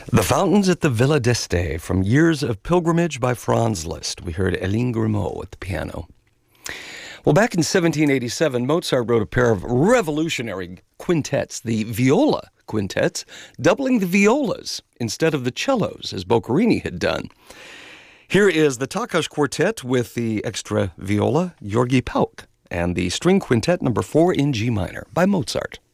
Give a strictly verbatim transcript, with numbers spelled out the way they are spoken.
The Fountains at the Villa d'Este from Years of Pilgrimage by Franz Liszt. We heard Eline Grimaud at the piano. Well, back in seventeen eighty-seven, Mozart wrote a pair of revolutionary quintets, the viola quintets, doubling the violas instead of the cellos, as Boccherini had done. Here is the Takas Quartet with the extra viola, Georgi Pauk, and the string quintet number four in G minor by Mozart.